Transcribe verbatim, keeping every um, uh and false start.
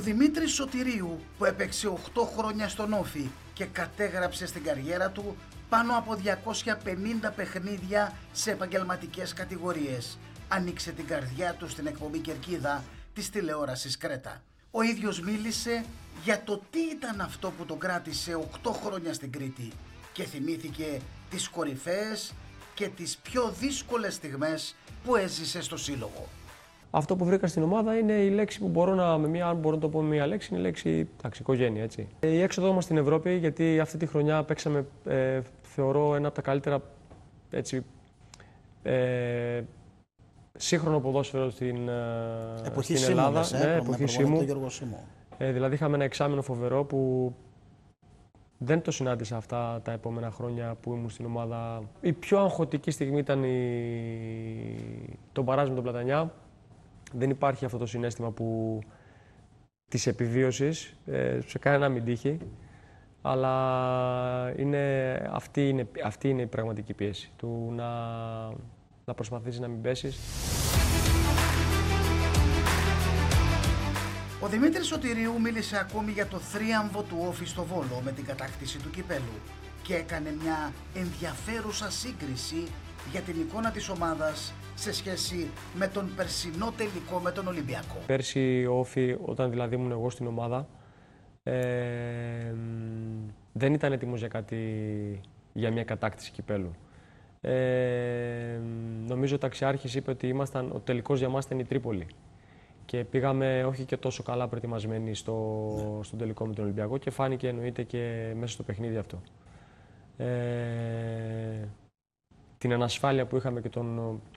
Δημήτρης Σωτηρίου, που έπαιξε οκτώ χρόνια στον Όφη και κατέγραψε στην καριέρα του πάνω από διακόσια πενήντα παιχνίδια σε επαγγελματικές κατηγορίες, άνοιξε την καρδιά του στην εκπομπή Κερκίδα της τηλεόρασης Κρέτα. Ο ίδιος μίλησε για το τι ήταν αυτό που τον κράτησε οκτώ χρόνια στην Κρήτη και θυμήθηκε τις κορυφαίες και τις πιο δύσκολες στιγμές που έζησε στο σύλλογο. Αυτό που βρήκα στην ομάδα είναι η λέξη που μπορώ να, με μία, αν μπορώ να το πω με μία λέξη, είναι η λέξη οικογένεια. Έτσι. Η έξοδό μας στην Ευρώπη, γιατί αυτή τη χρονιά παίξαμε, ε, θεωρώ, ένα από τα καλύτερα έτσι, ε, σύγχρονο ποδόσφαιρο στην, εποχή στην Ελλάδα. Σίμου, ναι, ε, εποχή Σίμου. Ε, δηλαδή είχαμε ένα εξάμηνο φοβερό που δεν το συνάντησα αυτά τα επόμενα χρόνια που ήμουν στην ομάδα. Η πιο αγχωτική στιγμή ήταν η... το μπαράζ με τον Πλατανιά. Δεν υπάρχει αυτό το συναίσθημα που... της επιβίωσης, ε, σε κανένα μην τύχει. Αλλά είναι... Αυτή, είναι... αυτή είναι η πραγματική πίεση του να, να προσπαθήσεις να μην πέσεις. Ο Δημήτρης Σωτηρίου μίλησε ακόμη για το θρίαμβο του Όφη στο Βόλο με την κατάκτηση του κυπέλου και έκανε μια ενδιαφέρουσα σύγκριση για την εικόνα της ομάδας σε σχέση με τον περσινό τελικό με τον Ολυμπιακό. Πέρσι ο Όφη, όταν δηλαδή ήμουν εγώ στην ομάδα, ε, δεν ήταν έτοιμος για κάτι, για μια κατάκτηση κυπέλου. Ε, νομίζω ο ταξιάρχης είπε ότι ήμασταν, ο τελικός για μας ήταν η Τρίπολη. Και πήγαμε όχι και τόσο καλά προετοιμασμένοι στο, ναι. στον τελικό με τον Ολυμπιακό και φάνηκε εννοείται και μέσα στο παιχνίδι αυτό. Ε, την ανασφάλεια που είχαμε και τον